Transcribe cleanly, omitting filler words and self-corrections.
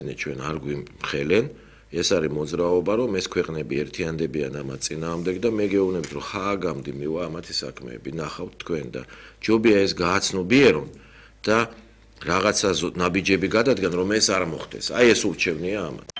ჩვენ არ გვიმხელენ, ეს არის მოძრაობა, რომ ეს ქვეყნები ერთიანდებიან ამათ წინააღმდეგ და მე გეუბნებით, რომ ჰააგამდე მივა ამათი საქმეები, ნახავთ თქვენ და ჯობია ეს გააცნობიერონ და რაღაცა ნაბიჯები გადადგან, რომ ეს არ მოხდეს. აი ეს ურჩევნია ამათ.